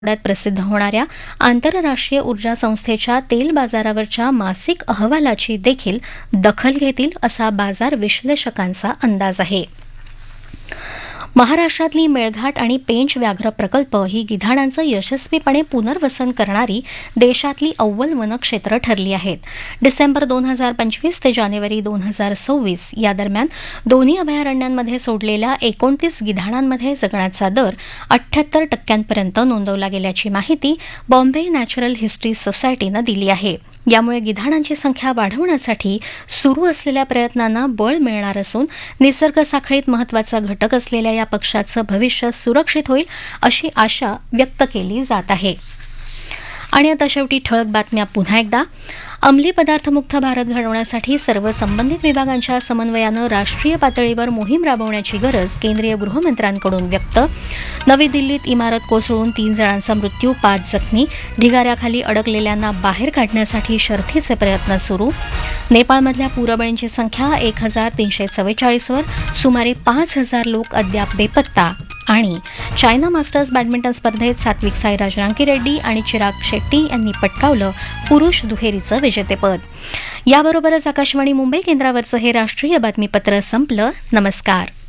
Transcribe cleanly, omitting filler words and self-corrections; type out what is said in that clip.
आठवड्यात प्रसिद्ध होणाऱ्या आंतरराष्ट्रीय ऊर्जा संस्थेच्या तेल बाजारावरच्या मासिक अहवालाची देखील दखल घेतील असा बाजार विश्लेषकांचा अंदाज आहे. महाराष्ट्रातली मेळघाट आणि पेंच व्याघ्र प्रकल्प ही गिधाडांचं यशस्वीपणे पुनर्वसन करणारी देशातली अव्वल वनक्षेत्र ठरली आहेत. डिसेंबर 2025 ते जानेवारी 2026 या दरम्यान दोन्ही अभयारण्यांमध्ये सोडलेल्या 29 गिधाडांमध्ये जगण्याचा दर 78% नोंदवला गेल्याची माहिती बॉम्बे नॅचरल हिस्ट्री सोसायटीनं दिली आहे. यामुळे गिधाडांची संख्या वाढवण्यासाठी सुरू असलेल्या प्रयत्नांना बळ मिळणार असून निसर्ग साखळीत महत्त्वाचा घटक असलेल्या या पक्षाचं भविष्य सुरक्षित होईल अशी आशा व्यक्त केली जात आहे. आणि आता शेवटी ठळक बातम्या पुन्हा एकदा. अंमली पदार्थमुक्त भारत घडवण्यासाठी सर्व संबंधित विभागांच्या समन्वयानं राष्ट्रीय पातळीवर मोहीम राबवण्याची गरज केंद्रीय गृहमंत्र्यांकडून व्यक्त. नवी दिल्लीत इमारत कोसळून 3 जणांचा मृत्यू, 5 जखमी. ढिगाऱ्याखाली अडकलेल्यांना बाहेर काढण्यासाठी शर्थीचे प्रयत्न सुरू. नेपाळमधल्या पूरबळींची संख्या 1344 वर. सुमारे 5000 लोक अद्याप बेपत्ता. आणि चायना मास्टर्स बॅडमिंटन स्पर्धेत सात्विक साईराज रांकीरेड्डी आणि चिराग शेट्टी यांनी पटकावलं पुरुष दुहेरीचं विजेतेपद. याबरोबरच आकाशवाणी मुंबई केंद्रावरचं हे राष्ट्रीय बातमीपत्र संपलं. नमस्कार.